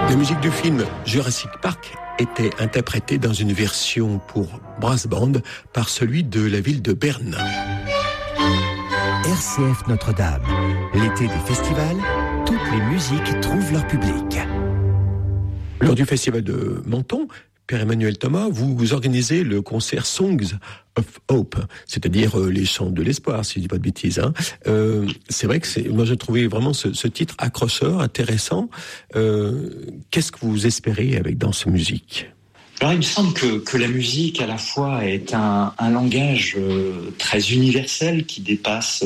La musique du film Jurassic Park était interprétée dans une version pour brass band par celui de la ville de Berne. RCF Notre-Dame, l'été des festivals, toutes les musiques trouvent leur public. Lors du festival de Menton, Père Emmanuel Thomas, vous organisez le concert Songs of Hope, c'est-à-dire les chants de l'espoir, si je dis pas de bêtises. C'est vrai que moi j'ai trouvé vraiment ce titre accrocheur, intéressant. Qu'est-ce que vous espérez avec Danse Musique ? Alors il me semble que la musique à la fois est un langage très universel qui dépasse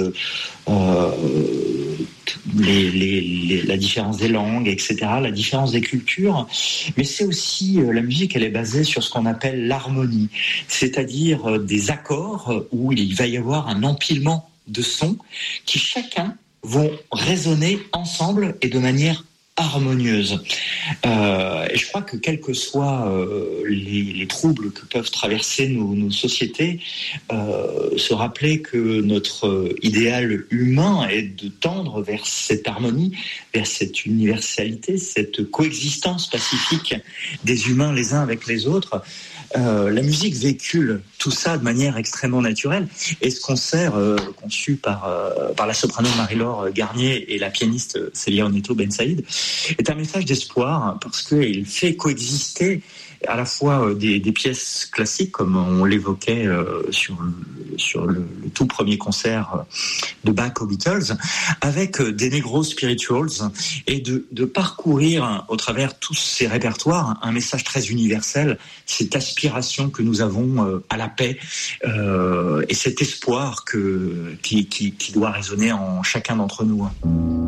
la différence des langues, etc., la différence des cultures, mais c'est aussi, la musique, elle est basée sur ce qu'on appelle l'harmonie, c'est-à-dire des accords où il va y avoir un empilement de sons qui chacun vont résonner ensemble et de manière harmonieuse. Et je crois que quels que soient les troubles que peuvent traverser nos sociétés, se rappeler que notre idéal humain est de tendre vers cette harmonie, vers cette universalité, cette coexistence pacifique des humains les uns avec les autres. La musique véhicule tout ça de manière extrêmement naturelle. Et ce concert, conçu par la soprano Marie-Laure Garnier et la pianiste Célia Oneto Ben Saïd, est un message d'espoir parce qu'il fait coexister à la fois des pièces classiques, comme on l'évoquait sur le tout premier concert de Bach aux Beatles, avec des negro spirituals, et de parcourir au travers tous ces répertoires un message très universel, cette aspiration que nous avons à la paix, et cet espoir qui doit résonner en chacun d'entre nous.